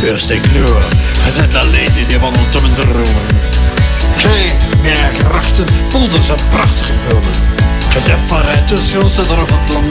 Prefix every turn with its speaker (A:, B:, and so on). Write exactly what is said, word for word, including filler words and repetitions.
A: Eerst ik nu, hij zet alleen die wandelt om te roemen. Kijk, meer grachten, polders en prachtige bomen. Hij zegt vanuit de schoonste dorp van het land.